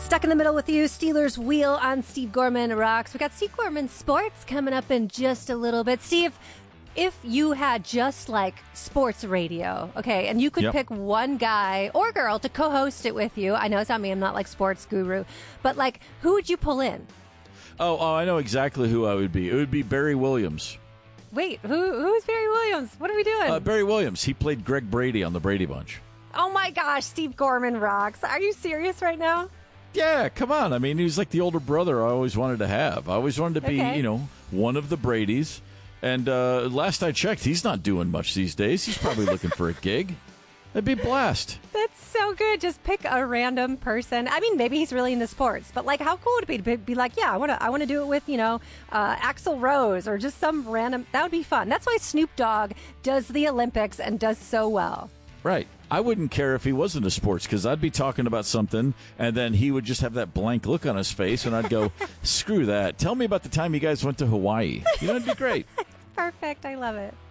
Stuck in the middle with you, Steelers Wheel on Steve Gorman Rocks. We got Steve Gorman Sports coming up in just a little bit. Steve, if you had just like sports radio, okay, and you could pick one guy or girl to co-host it with you, I know it's not me, I'm not like sports guru, but like, who would you pull in? Oh, I know exactly who I would be. It would be Barry Williams. Wait, who's Barry Williams? What are we doing? Barry Williams. He played Greg Brady on the Brady Bunch. Oh my gosh, Steve Gorman Rocks. Are you serious right now? Yeah, come on. I mean, he was like the older brother I always wanted to have. I always wanted to be, one of the Bradys. And last I checked, he's not doing much these days. He's probably looking for a gig. That'd be a blast. That's so good. Just pick a random person. I mean, maybe he's really into sports, but like, how cool would it be to be like, yeah, I want to do it with, Axl Rose or just some random. That would be fun. That's why Snoop Dogg does the Olympics and does so well. Right. I wouldn't care if he wasn't a sports because I'd be talking about something and then he would just have that blank look on his face and I'd go, screw that. Tell me about the time you guys went to Hawaii. It'd be great. Perfect. I love it.